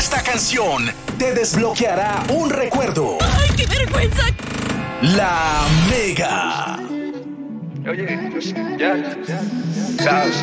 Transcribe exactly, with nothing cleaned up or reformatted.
Esta canción te desbloqueará un recuerdo. ¡Ay, qué vergüenza! La Mega. Oye, pues ya, ya, sabes.